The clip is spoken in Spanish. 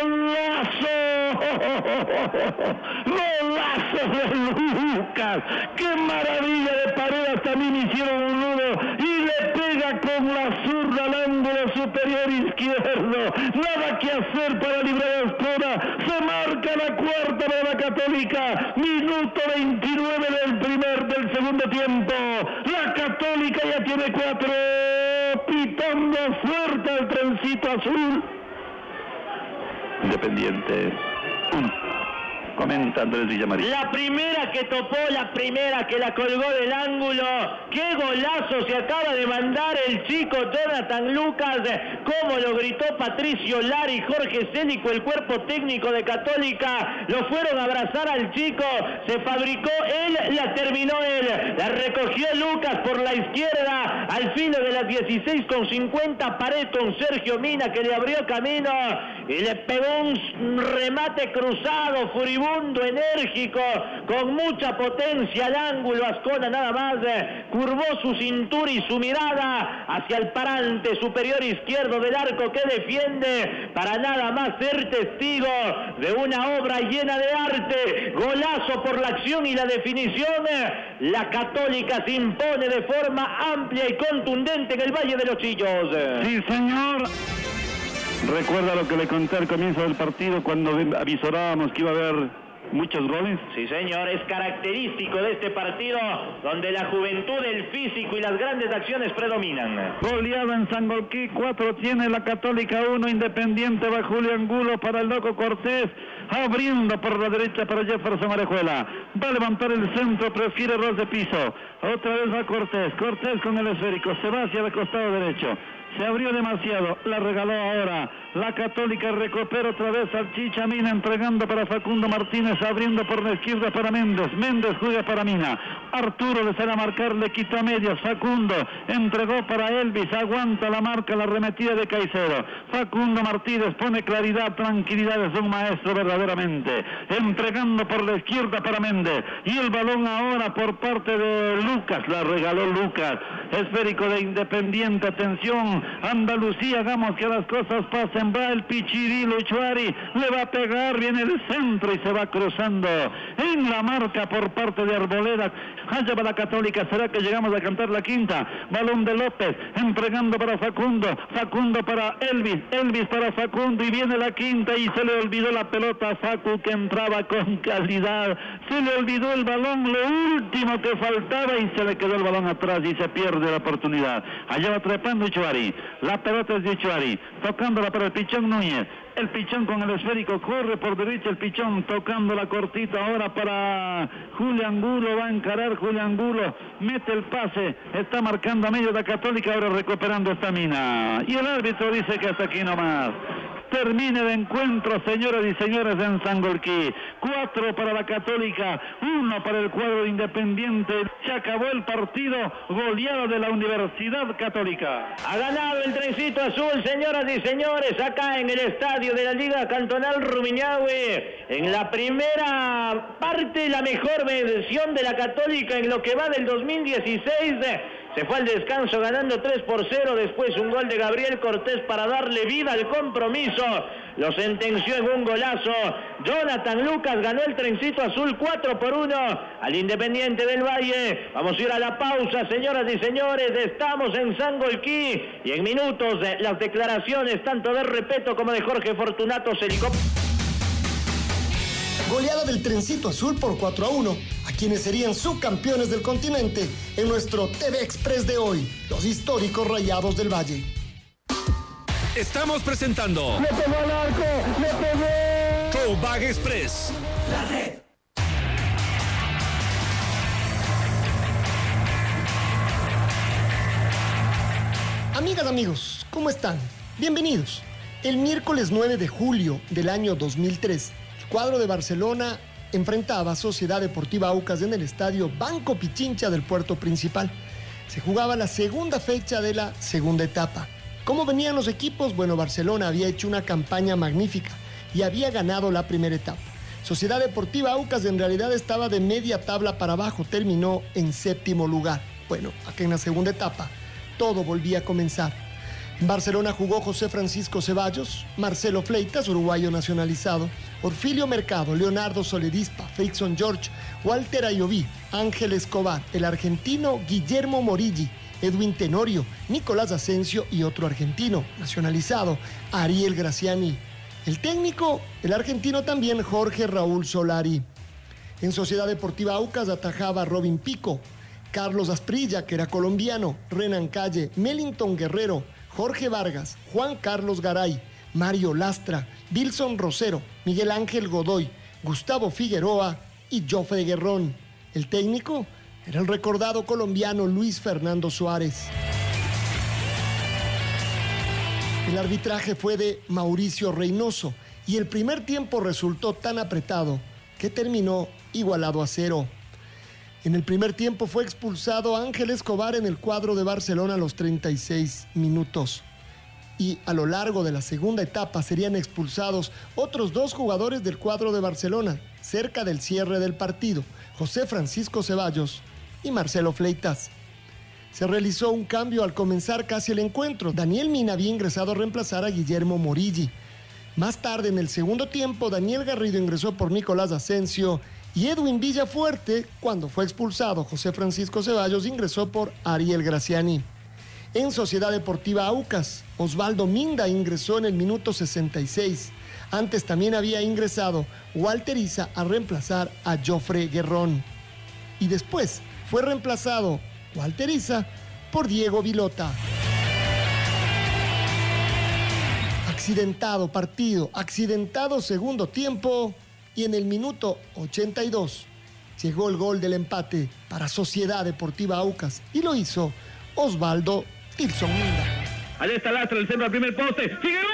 ¡Golazo! ¡Golazo de Lucas! ¡Qué maravilla de paredes! También hicieron un nudo y le pega con la zurda al ángulo superior izquierdo. Nada que hacer para librar a Espora. Se marca la cuarta de la Católica. Minuto 29 del segundo tiempo. La Católica ya tiene 4. Pitando fuerte al trencito azul. Independiente 1. Comenta Andrés Villamarín. La primera que topó, la primera que la colgó del ángulo. ¡Qué golazo se acaba de mandar el chico Jonathan Lucas! Como lo gritó Patricio Lara y Jorge Célico, el cuerpo técnico de Católica. Lo fueron a abrazar al chico. Se fabricó él, la terminó él. La recogió Lucas por la izquierda. Al filo de las 16:50, pared con Sergio Mina, que le abrió camino y le pegó un remate cruzado, furibundo, enérgico, con mucha potencia al ángulo. Ascona nada más curvó su cintura y su mirada hacia el parante superior izquierdo del arco que defiende, para nada más ser testigo de una obra llena de arte. Golazo por la acción y la definición. La Católica se impone de forma amplia y contundente en el Valle de los Chillos. Sí, señor. ¿Recuerda lo que le conté al comienzo del partido cuando avisorábamos que iba a haber muchos goles? Sí, señor, es característico de este partido donde la juventud, el físico y las grandes acciones predominan. Goleada en Sangolquí, 4 tiene la Católica, 1 Independiente. Va Julio Angulo para el Loco Cortés, abriendo por la derecha para Jefferson Orejuela. Va a levantar el centro, prefiere ras de piso. Otra vez va Cortés con el esférico, se va hacia el costado derecho. Se abrió demasiado, la regaló ahora. La Católica recupera otra vez al Chicha Mina, entregando para Facundo Martínez, abriendo por la izquierda para Méndez. Méndez juega para Mina. Arturo le sale a marcar, le quita a medias. Facundo entregó para Elvis, aguanta la marca, la arremetida de Caicedo. Facundo Martínez pone claridad, tranquilidad, es un maestro verdaderamente. Entregando por la izquierda para Méndez. Y el balón ahora por parte de Lucas, la regaló Lucas. Esférico de Independiente, atención. Andalucía, hagamos que las cosas pasen. Va el Pichirilo Chuari, le va a pegar, viene el centro y se va cruzando en la marca por parte de Arboleda. Allá va la Católica, será que llegamos a cantar la quinta. Balón de López, entregando para Facundo, Facundo para Elvis para Facundo, y viene la quinta y se le olvidó la pelota a Facu, que entraba con calidad. Se le olvidó el balón, lo último que faltaba, y se le quedó el balón atrás y se pierde la oportunidad. Allá va trepando Chuari, la pelota es de Chuari, tocándola para el Pichón Núñez. El Pichón con el esférico, corre por derecha el Pichón, tocando la cortita ahora para Julio Angulo. Va a encarar Julio Angulo, mete el pase, está marcando a medio de la Católica, ahora recuperando esta Mina. Y el árbitro dice que hasta aquí nomás. Termine el encuentro, señoras y señores, en Sangolquí. 4 para la Católica, 1 para el cuadro Independiente. Se acabó el partido, goleado de la Universidad Católica. Ha ganado el trencito azul, señoras y señores, acá en el estadio de la Liga Cantonal Rumiñahui. En la primera parte, la mejor versión de la Católica en lo que va del 2016. Se fue al descanso ganando 3-0, después un gol de Gabriel Cortés para darle vida al compromiso. Lo sentenció en un golazo. Jonathan Lucas ganó el trencito azul 4-1 al Independiente del Valle. Vamos a ir a la pausa, señoras y señores. Estamos en Sangolquí y en minutos las declaraciones tanto de Repeto como de Jorge Fortunato Célico. Goleada del trencito azul por 4-1 a quienes serían subcampeones del continente en nuestro TV Express de hoy, los históricos Rayados del Valle. Estamos presentando ¡Le pegó al arco! ¡Le pegó! Showbag Express. La red. Amigas, amigos, ¿cómo están? Bienvenidos. El miércoles 9 de julio del año 2003, el cuadro de Barcelona enfrentaba a Sociedad Deportiva Aucas en el estadio Banco Pichincha del puerto principal. Se jugaba la segunda fecha de la segunda etapa. ¿Cómo venían los equipos? Bueno, Barcelona había hecho una campaña magnífica y había ganado la primera etapa. Sociedad Deportiva Aucas en realidad estaba de media tabla para abajo, terminó en 7º lugar. Bueno, acá en la segunda etapa todo volvía a comenzar. En Barcelona jugó José Francisco Ceballos, Marcelo Fleitas, uruguayo nacionalizado, Orfilio Mercado, Leonardo Soledispa, Frickson George, Walter Ayoví, Ángel Escobar, el argentino Guillermo Morilli, Edwin Tenorio, Nicolás Asensio y otro argentino nacionalizado, Ariel Graciani. El técnico, el argentino también, Jorge Raúl Solari. En Sociedad Deportiva Aucas atajaba Robin Pico, Carlos Asprilla, que era colombiano, Renan Calle, Mellington Guerrero, Jorge Vargas, Juan Carlos Garay, Mario Lastra, Wilson Rosero, Miguel Ángel Godoy, Gustavo Figueroa y Jofre Guerrón. El técnico era el recordado colombiano Luis Fernando Suárez. El arbitraje fue de Mauricio Reynoso y el primer tiempo resultó tan apretado que terminó igualado a 0. En el primer tiempo fue expulsado Ángel Escobar en el cuadro de Barcelona a los 36 minutos. Y a lo largo de la segunda etapa serían expulsados otros 2 jugadores del cuadro de Barcelona, cerca del cierre del partido, José Francisco Ceballos y Marcelo Fleitas. Se realizó un cambio al comenzar casi el encuentro. Daniel Mina había ingresado a reemplazar a Guillermo Morilli. Más tarde, en el segundo tiempo, Daniel Garrido ingresó por Nicolás Asensio y Edwin Villafuerte, cuando fue expulsado José Francisco Ceballos, ingresó por Ariel Graciani. En Sociedad Deportiva Aucas, Osvaldo Minda ingresó en el minuto 66. Antes también había ingresado Walter Iza a reemplazar a Jofre Guerrón. Y después fue reemplazado Walter Iza por Diego Vilota. Accidentado partido, accidentado segundo tiempo, y en el minuto 82 llegó el gol del empate para Sociedad Deportiva Aucas y lo hizo Osvaldo Tilson Minda. Allá está Lastra, el centro al primer poste. ¡Figueroa!